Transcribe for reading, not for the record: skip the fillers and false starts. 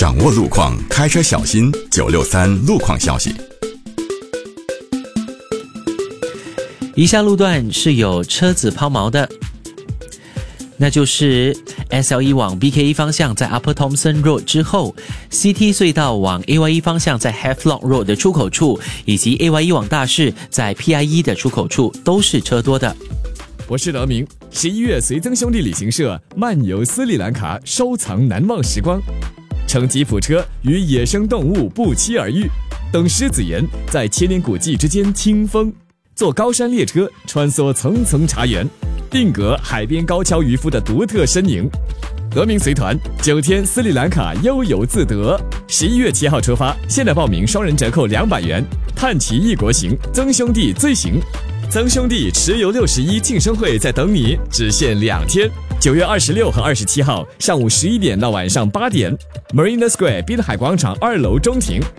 掌握路况，开车小心。963路况消息。 以下路段是有车子抛锚的，那就是 SL1 往 BK1 方向在 Upper Thomson Road 之后， CT 隧道往 AY1 方向在 Havelock Road 的出口处，以及 AY1 往大市在 PI1 的出口处都是车多的。 我是德明，11月随曾兄弟旅行社漫游斯里兰卡，收藏难忘时光，乘吉普车与野生动物不期而遇，等狮子岩在千年古迹之间听风，坐高山列车穿梭层层茶园，定格海边高跷渔夫的独特身影。德明随团9天斯里兰卡悠游自得，11月7号出发，现在报名双人折扣200元，探奇异国行，曾兄弟最行。曾兄弟持游61庆生会在等你，只限2天，9月26和27号上午11点到晚上8点， Marina Square 滨海广场2楼中庭